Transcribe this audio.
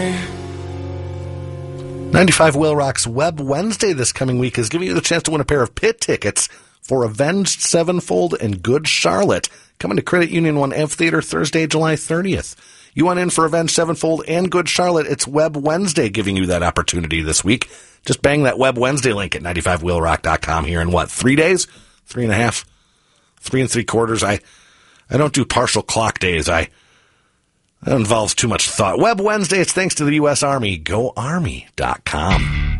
95 Will Rock's Web Wednesday this coming week is giving you the chance to win a pair of pit tickets for Avenged Sevenfold and Good Charlotte, coming to Credit Union One Amphitheater Thursday, July 30th. You want in for Avenged Sevenfold and Good Charlotte, it's Web Wednesday giving you that opportunity this week. Just bang that Web Wednesday link at 95willrock.com here in 3 days? 3.5? 3 3/4? I don't do partial clock days. That involves too much thought. Web Wednesday, it's thanks to the U.S. Army. GoArmy.com.